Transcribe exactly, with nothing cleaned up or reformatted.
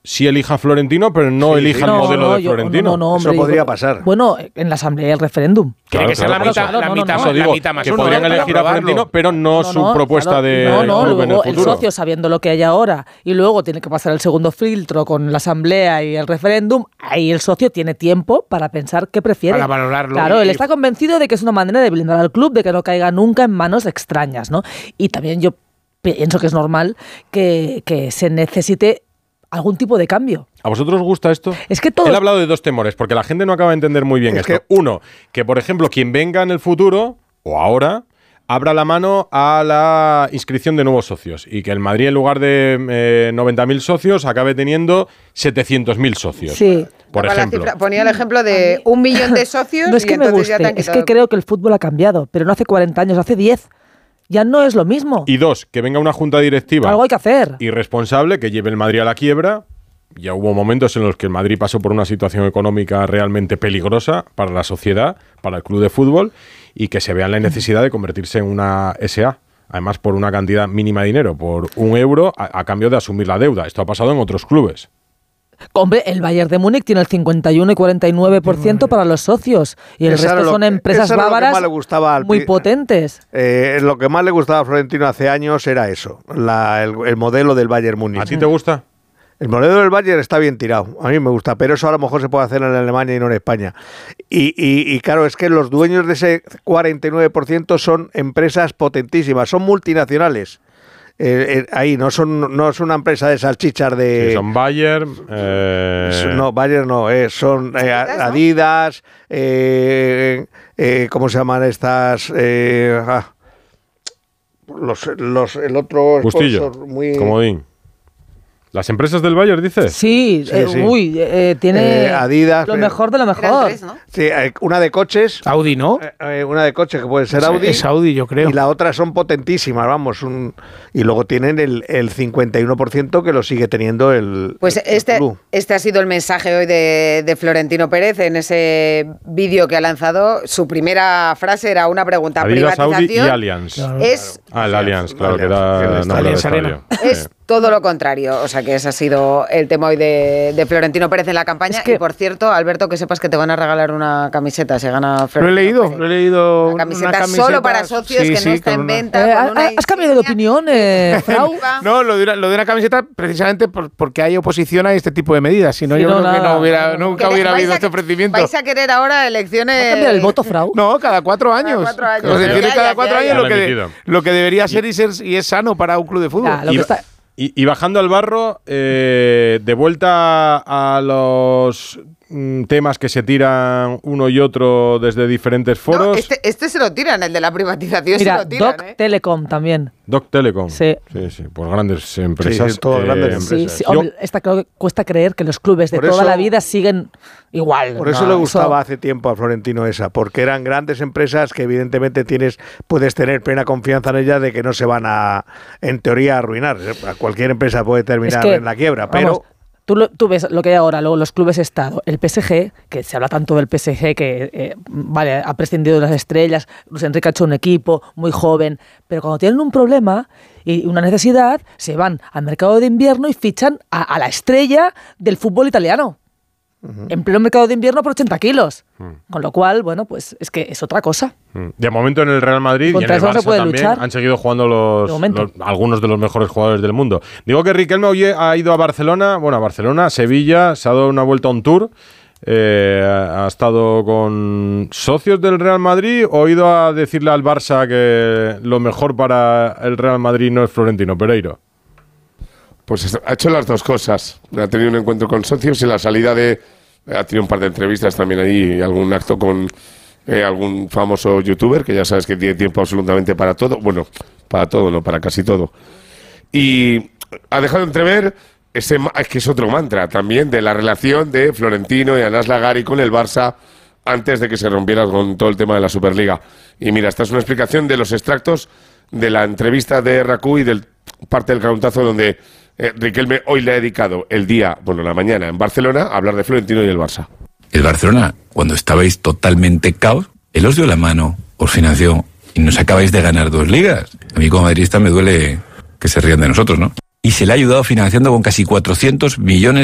sí elija a Florentino, pero no sí, elija sí. el no, modelo no, de Florentino. No, no, no, hombre, eso podría digo, pasar. Bueno, en la asamblea el referéndum. Tiene claro, que ser claro, la mitad, claro, la no, mitad, no, no, digo, la mitad más que uno, podrían ¿no? elegir a Florentino, pero no, no su no, propuesta claro, de no, no, club en luego el el futuro. socio, sabiendo lo que hay ahora, y luego tiene que pasar el segundo filtro con la asamblea y el referéndum, ahí el socio tiene tiempo para pensar qué prefiere. Para valorarlo. Claro, y... él está convencido de que es una manera de blindar al club, de que no caiga nunca en manos extrañas, ¿no? Y también yo pienso que es normal que, que se necesite algún tipo de cambio. ¿A vosotros os gusta esto? Es que todo... Él ha hablado de dos temores, porque la gente no acaba de entender muy bien es esto. Que... Uno, que por ejemplo, quien venga en el futuro, o ahora, abra la mano a la inscripción de nuevos socios y que el Madrid, en lugar de eh, noventa mil socios, acabe teniendo setecientos mil socios. Sí. Por Daba ejemplo. Cifra, ponía el ejemplo de un millón de socios. No es que y me entonces ya te guste, han quitado... es que creo que el fútbol ha cambiado, pero no hace cuarenta años, hace diez. Ya no es lo mismo. Y dos, que venga una junta directiva Algo hay que hacer. irresponsable que lleve el Madrid a la quiebra. Ya hubo momentos en los que el Madrid pasó por una situación económica realmente peligrosa para la sociedad, para el club de fútbol, y que se vea la necesidad de convertirse en una S A. Además, por una cantidad mínima de dinero, por un euro, a, a cambio de asumir la deuda. Esto ha pasado en otros clubes. Hombre, el Bayern de Múnich tiene el cincuenta y uno y cuarenta y nueve por ciento para los socios y el Eso resto lo, son empresas bávaras muy potentes. Eh, lo que más le gustaba a Florentino hace años era eso, la, el, el modelo del Bayern Múnich. ¿A ti te gusta? El modelo del Bayern está bien tirado, a mí me gusta, pero eso a lo mejor se puede hacer en Alemania y no en España. Y, y, y claro, es que los dueños de ese cuarenta y nueve por ciento son empresas potentísimas, son multinacionales. Eh, eh, ahí no son no es una empresa de salchichas de... Sí, son Bayern... Eh... No, Bayern no, eh, son eh, Adidas, eh, eh, ¿cómo se llaman estas? Eh, ah, los, los, el otro... Bustillo, muy... comodín. ¿Las empresas del Bayern, dices? Sí, sí, eh, sí. uy, eh, tiene eh, Adidas, lo mejor de lo mejor. Tres, ¿no? Sí, eh, una de coches. Audi, ¿no? Eh, una de coches que puede ser Audi. Es Audi, yo creo. Y la otra son potentísimas, vamos. Un, y luego tienen el, el cincuenta y uno por ciento que lo sigue teniendo el Pues el, este, el club. este ha sido el mensaje hoy de, de Florentino Pérez en ese vídeo que ha lanzado. Su primera frase era una pregunta. Adidas, privatización Audi y Allianz. Claro, es, ah, el Allianz, claro, Allianz, que era el nombre de Arena. Es sí. todo lo contrario. O sea que ese ha sido el tema hoy de, de Florentino Pérez en la campaña. Es que, y por cierto, Alberto, que sepas que te van a regalar una camiseta si gana Florentino. Lo he leído, Pérez. lo he leído. Una camiseta, una camiseta solo para socios sí, que sí, no está en una... venta. Eh, con una ¿Has cambiado de opinión, eh, Frau? No, lo de, una, lo de una camiseta precisamente por, porque hay oposición a este tipo de medidas. Si no, sí, yo no, creo nada, que no hubiera, no, nunca ¿Vais hubiera a, habido este ofrecimiento. ¿Vais a querer ahora elecciones? ¿Va a cambiar el voto, Frau? No, cada cuatro años. Cada cuatro años. Las elecciones Ya, cada ya, cuatro ya, años ya. lo, que de, emitido. lo que debería ser y, ser y es sano para un club de fútbol. Ya, lo Y, que está... y, y bajando al barro, eh, de vuelta a los mm, temas que se tiran uno y otro desde diferentes foros. No, este, este se lo tiran, el de la privatización Mira, se lo tiran. Doc ¿eh? Telecom también. Doc Telecom. Sí. Sí, sí, pues grandes empresas. Sí, todas grandes Sí, empresas. sí, Yo- hombre, esta creo que cuesta creer que los clubes de Por toda eso- la vida siguen igual. Por eso No, le gustaba eso- hace tiempo a Florentino esa, porque eran grandes empresas que evidentemente tienes, puedes tener plena confianza en ellas de que no se van a, en teoría, a arruinar. Cualquier empresa puede terminar Es que, en la quiebra, vamos, pero... Tú, lo, tú ves lo que hay ahora, luego los clubes Estado, el P S G, que se habla tanto del P S G, que eh, vale, ha prescindido de las estrellas, Luis Enrique ha hecho un equipo muy joven, pero cuando tienen un problema y una necesidad, se van al mercado de invierno y fichan a, a la estrella del fútbol italiano. Uh-huh. En pleno mercado de invierno por ochenta kilos. Uh-huh. Con lo cual, bueno, pues es que es otra cosa. Uh-huh. De momento en el Real Madrid y en el Barça también luchar. Han seguido jugando los, los algunos de los mejores jugadores del mundo. Digo que Riquelme hoy ha ido a Barcelona, bueno, a Barcelona, a Sevilla, se ha dado una vuelta a un tour. Eh, ha estado con socios del Real Madrid o ha ido a decirle al Barça que lo mejor para el Real Madrid no es Florentino Pereiro. Pues ha hecho las dos cosas. Ha tenido un encuentro con socios y la salida de... Ha tenido un par de entrevistas también allí y algún acto con eh, algún famoso youtuber que ya sabes que tiene tiempo absolutamente para todo. Bueno, para todo, no, para casi todo. Y ha dejado entrever, ese, es que es otro mantra también, de la relación de Florentino y Anas Lagari con el Barça antes de que se rompiera con todo el tema de la Superliga. Y mira, esta es una explicación de los extractos de la entrevista de R A C U y del parte del cauntazo donde... Eh, Riquelme hoy le ha dedicado el día, bueno, la mañana en Barcelona a hablar de Florentino y el Barça. El Barcelona, cuando estabais totalmente caos, él os dio la mano, os financió y nos acabáis de ganar dos ligas. A mí como madridista me duele que se rían de nosotros, ¿no? Y se le ha ayudado financiando con casi cuatrocientos millones